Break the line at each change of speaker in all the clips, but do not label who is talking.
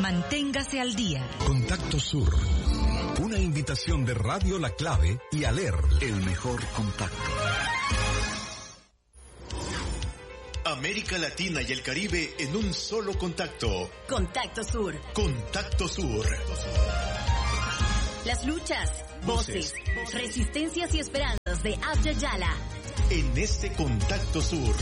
Manténgase al día.
Contacto Sur. Una invitación de Radio La Clave y ALER, el mejor contacto.
América Latina y el Caribe en un solo contacto.
Contacto Sur.
Contacto Sur.
Las luchas, voces, resistencias y esperanzas de Abya Yala.
En este Contacto Sur.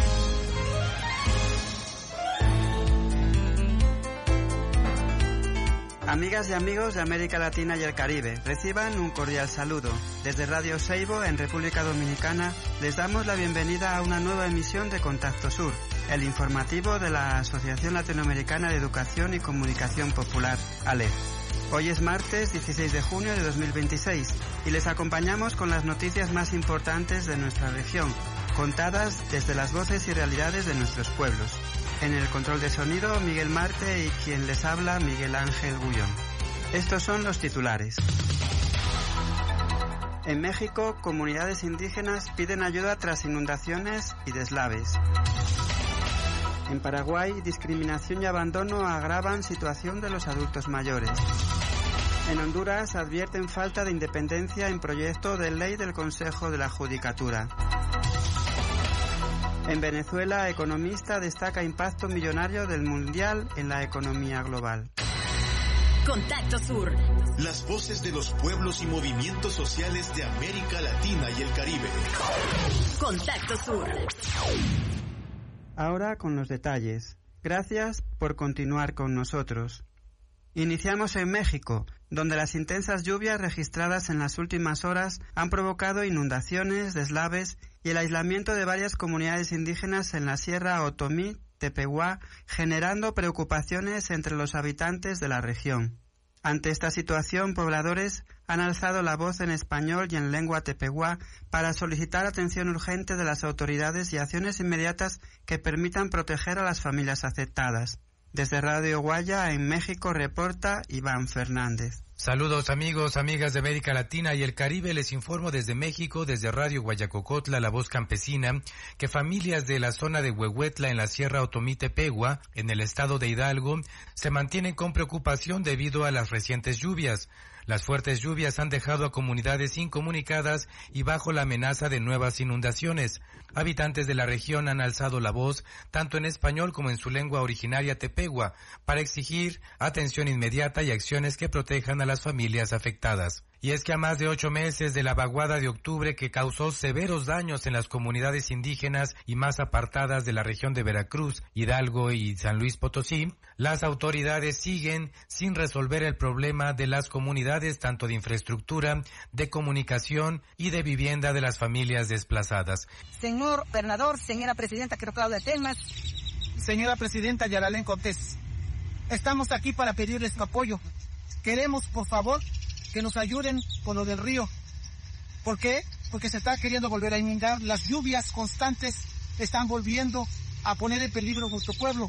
Amigas y amigos de América Latina y el Caribe, reciban un cordial saludo. Desde Radio Seibo, en República Dominicana, les damos la bienvenida a una nueva emisión de Contacto Sur, el informativo de la Asociación Latinoamericana de Educación y Comunicación Popular, ALER. Hoy es martes 16 de junio de 2026 y les acompañamos con las noticias más importantes de nuestra región, contadas desde las voces y realidades de nuestros pueblos. En el control de sonido, Miguel Marte y quien les habla, Miguel Ángel Gullón. Estos son los titulares. En México, comunidades indígenas piden ayuda tras inundaciones y deslaves. En Paraguay, discriminación y abandono agravan situación de los adultos mayores. En Honduras, advierten falta de independencia en proyecto de ley del Consejo de la Judicatura. En Venezuela, economista destaca impacto millonario del mundial en la economía global.
Contacto Sur.
Las voces de los pueblos y movimientos sociales de América Latina y el Caribe.
Contacto Sur.
Ahora con los detalles. Gracias por continuar con nosotros. Iniciamos en México, donde las intensas lluvias registradas en las últimas horas han provocado inundaciones, deslaves y el aislamiento de varias comunidades indígenas en la Sierra Otomí, Tepehuá, generando preocupaciones entre los habitantes de la región. Ante esta situación, pobladores han alzado la voz en español y en lengua tepehuá para solicitar atención urgente de las autoridades y acciones inmediatas que permitan proteger a las familias afectadas. Desde Radio Guaya, en México, reporta Iván Fernández.
Saludos amigos, amigas de América Latina y el Caribe, les informo desde México, desde Radio Guayacocotla, La Voz Campesina, que familias de la zona de Huehuetla en la Sierra Otomí Tepehua, en el estado de Hidalgo, se mantienen con preocupación debido a las recientes lluvias. Las fuertes lluvias han dejado a comunidades incomunicadas y bajo la amenaza de nuevas inundaciones. Habitantes de la región han alzado la voz, tanto en español como en su lengua originaria tepehua, para exigir atención inmediata y acciones que protejan a las familias afectadas. Y es que a más de 8 meses de la vaguada de octubre que causó severos daños en las comunidades indígenas y más apartadas de la región de Veracruz, Hidalgo y San Luis Potosí, las autoridades siguen sin resolver el problema de las comunidades, tanto de infraestructura, de comunicación y de vivienda de las familias desplazadas.
Señor gobernador, señora presidenta Claudia Telmas, señora presidenta Yaralén Cortés, estamos aquí para pedirles su apoyo. Queremos, por favor, que nos ayuden con lo del río. ¿Por qué? Porque se está queriendo volver a inundar. Las lluvias constantes están volviendo a poner en peligro nuestro pueblo.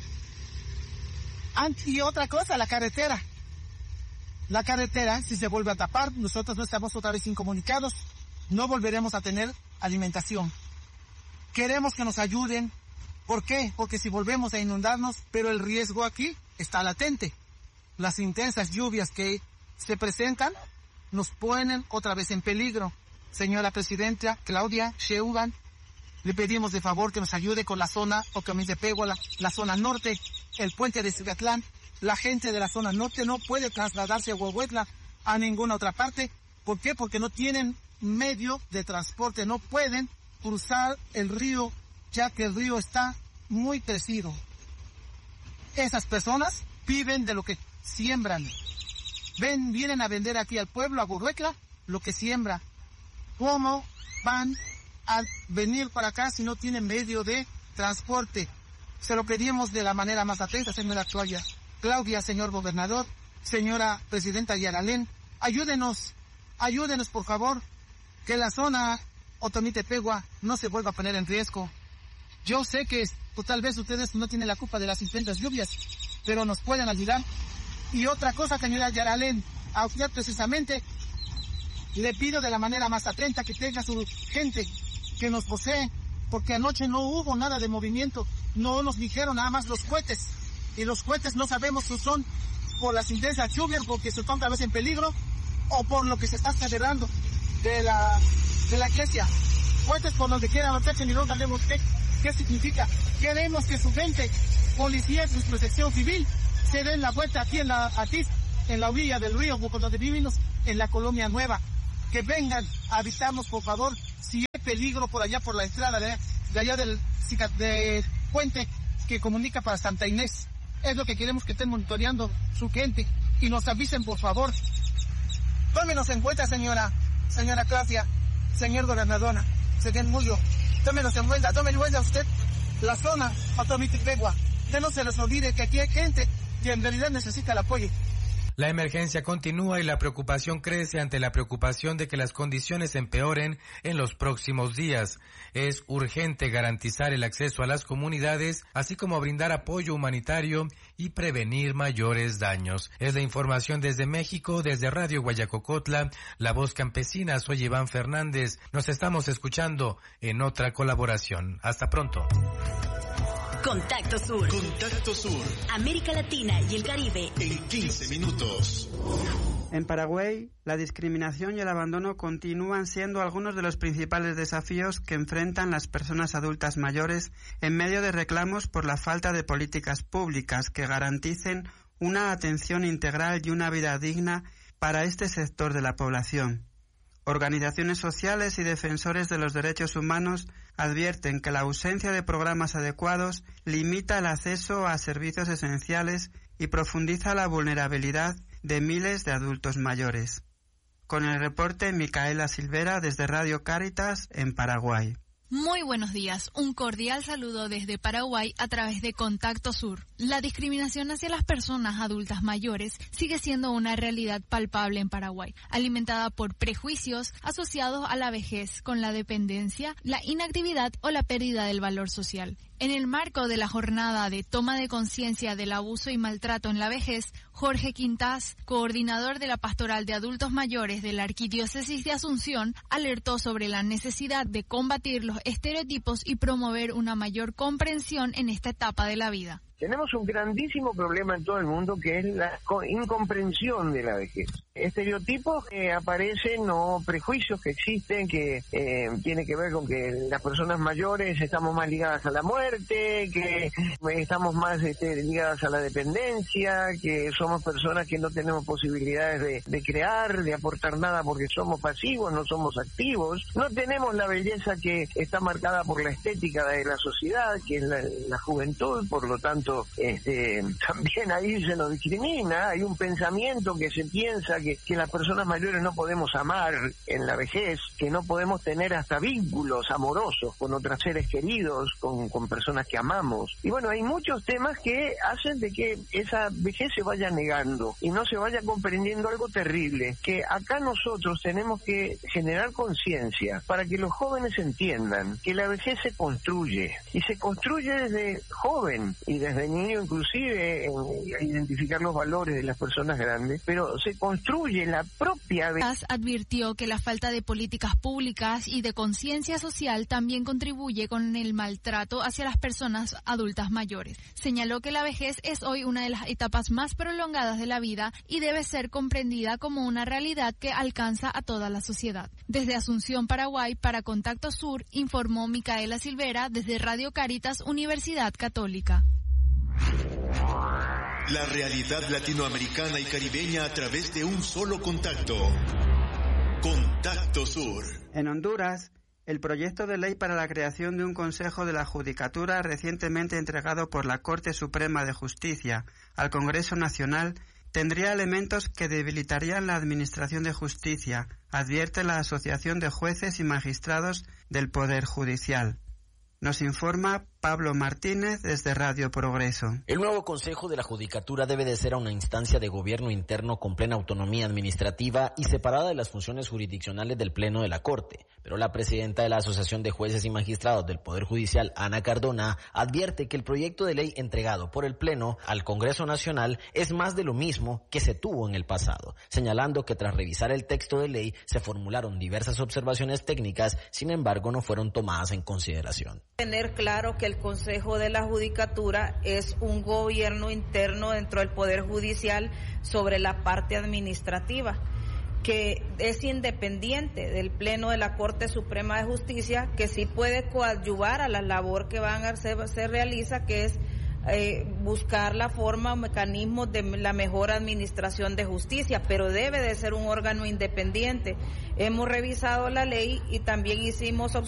Y otra cosa, la carretera. La carretera, si se vuelve a tapar, nosotros no estamos otra vez incomunicados, no volveremos a tener alimentación. Queremos que nos ayuden. ¿Por qué? Porque si volvemos a inundarnos, pero el riesgo aquí está latente. Las intensas lluvias que se presentan nos ponen otra vez en peligro. Señora presidenta Claudia Sheinbaum, le pedimos de favor que nos ayude con la zona Otomí Tepehua, la zona norte, el puente de Ciudatlán. La gente de la zona norte no puede trasladarse a Huehuetla a ninguna otra parte. ¿Por qué? Porque no tienen medio de transporte, no pueden cruzar el río, ya que el río está muy crecido. Esas personas viven de lo que siembran. Vienen a vender aquí al pueblo, a Huehuetla, lo que siembra. ¿Cómo van a venir para acá si no tienen medio de transporte? Se lo pedimos de la manera más atenta, señora Claudia, señor gobernador, señora presidenta Yaralén, ayúdenos por favor, que la zona Otomí Tepehua no se vuelva a poner en riesgo. Yo sé que tal vez ustedes no tienen la culpa de las intensas lluvias, pero nos pueden ayudar. Y otra cosa, señora Yaralén, a usted precisamente le pido de la manera más atenta que tenga su gente que nos posee, porque anoche no hubo nada de movimiento, no nos dijeron nada más los cohetes, y los cohetes no sabemos si son por las intensas lluvias, porque se encuentra a veces en peligro, o por lo que se está celebrando de la iglesia. Puentes por donde quiera meterse, ni no sabemos qué significa. Queremos que su gente, policía y protección civil, se den la vuelta aquí en la orilla del río, por donde vivimos, en la Colonia Nueva. Que vengan a avisarnos, por favor, si hay peligro por allá, por la entrada de allá del puente que comunica para Santa Inés. Es lo que queremos, que estén monitoreando su gente y nos avisen, por favor. Tómenos en cuenta, señora Claudia, señor gobernadora, señor Mullo. Tómenos en cuenta usted la zona Otomite-Pegua. Que no se les olvide que aquí hay gente que en realidad necesita el apoyo.
La emergencia continúa y la preocupación crece ante la preocupación de que las condiciones empeoren en los próximos días. Es urgente garantizar el acceso a las comunidades, así como brindar apoyo humanitario y prevenir mayores daños. Es la información desde México, desde Radio Guayacocotla, La Voz Campesina. Soy Iván Fernández. Nos estamos escuchando en otra colaboración. Hasta pronto.
Contacto Sur.
Contacto Sur.
América Latina y el Caribe.
En 15 minutos.
En Paraguay, la discriminación y el abandono continúan siendo algunos de los principales desafíos que enfrentan las personas adultas mayores en medio de reclamos por la falta de políticas públicas que garanticen una atención integral y una vida digna para este sector de la población. Organizaciones sociales y defensores de los derechos humanos advierten que la ausencia de programas adecuados limita el acceso a servicios esenciales y profundiza la vulnerabilidad de miles de adultos mayores. Con el reporte, Micaela Silvera desde Radio Cáritas en Paraguay.
Muy buenos días, un cordial saludo desde Paraguay a través de Contacto Sur. La discriminación hacia las personas adultas mayores sigue siendo una realidad palpable en Paraguay, alimentada por prejuicios asociados a la vejez con la dependencia, la inactividad o la pérdida del valor social. En el marco de la jornada de toma de conciencia del abuso y maltrato en la vejez, Jorge Quintás, coordinador de la Pastoral de Adultos Mayores de la Arquidiócesis de Asunción, alertó sobre la necesidad de combatir los estereotipos y promover una mayor comprensión en esta etapa de la vida.
Tenemos un grandísimo problema en todo el mundo que es la incomprensión de la vejez. Estereotipos que aparecen o prejuicios que existen que tiene que ver con que las personas mayores estamos más ligadas a la muerte, que estamos más ligadas a la dependencia, que somos personas que no tenemos posibilidades de crear, de aportar nada porque somos pasivos, no somos activos. No tenemos la belleza que está marcada por la estética de la sociedad, que es la juventud, por lo tanto también ahí se nos discrimina. Hay un pensamiento que se piensa que las personas mayores no podemos amar en la vejez, que no podemos tener hasta vínculos amorosos con otros seres queridos, con personas que amamos. Y bueno, hay muchos temas que hacen de que esa vejez se vaya negando y no se vaya comprendiendo algo terrible, que acá nosotros tenemos que generar conciencia para que los jóvenes entiendan que la vejez se construye, y se construye desde joven y desde niño inclusive, identificar los valores de las personas grandes, pero se construye la propia vejez.
Advirtió que la falta de políticas públicas y de conciencia social también contribuye con el maltrato hacia las personas adultas mayores. Señaló que la vejez es hoy una de las etapas más prolongadas de la vida y debe ser comprendida como una realidad que alcanza a toda la sociedad. Desde Asunción, Paraguay, para Contacto Sur, informó Micaela Silvera desde Radio Cáritas, Universidad Católica.
La realidad latinoamericana y caribeña a través de un solo contacto. Contacto Sur.
En Honduras, el proyecto de ley para la creación de un Consejo de la Judicatura recientemente entregado por la Corte Suprema de Justicia al Congreso Nacional tendría elementos que debilitarían la administración de justicia, advierte la Asociación de Jueces y Magistrados del Poder Judicial. Nos informa Pablo Martínez desde Radio Progreso.
El nuevo Consejo de la Judicatura debe de ser una instancia de gobierno interno con plena autonomía administrativa y separada de las funciones jurisdiccionales del Pleno de la Corte. Pero la presidenta de la Asociación de Jueces y Magistrados del Poder Judicial, Ana Cardona, advierte que el proyecto de ley entregado por el Pleno al Congreso Nacional es más de lo mismo que se tuvo en el pasado, señalando que tras revisar el texto de ley se formularon diversas observaciones técnicas, sin embargo no fueron tomadas en consideración.
Tener claro que el Consejo de la Judicatura es un gobierno interno dentro del Poder Judicial sobre la parte administrativa, que es independiente del Pleno de la Corte Suprema de Justicia, que sí puede coadyuvar a la labor que se realiza, que es buscar la forma o mecanismos de la mejor administración de justicia, pero debe de ser un órgano independiente. Hemos revisado la ley y también hicimos